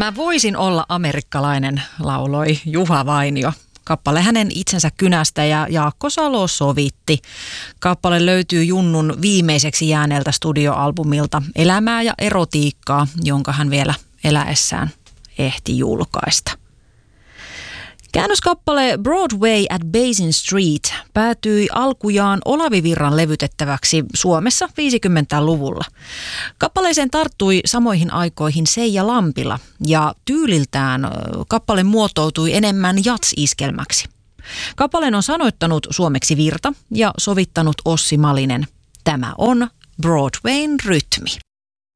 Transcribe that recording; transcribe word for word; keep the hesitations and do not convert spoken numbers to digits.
Mä voisin olla amerikkalainen, lauloi Juha Vainio. Kappale hänen itsensä kynästä ja Jaakko Salo sovitti. Kappale löytyy Junnun viimeiseksi jääneeltä studioalbumilta Elämää ja erotiikkaa, jonka hän vielä eläessään ehti julkaista. Käännöskappale Broadway at Basin Street päätyi alkujaan Olavi Virran levytettäväksi Suomessa viisikymmentäluvulla. Kappaleeseen tarttui samoihin aikoihin Seija Lampila ja tyyliltään kappale muotoutui enemmän jats-iskelmäksi. Kappaleen on sanoittanut suomeksi Virta ja sovittanut Ossi Malinen. Tämä on Broadwayn rytmi.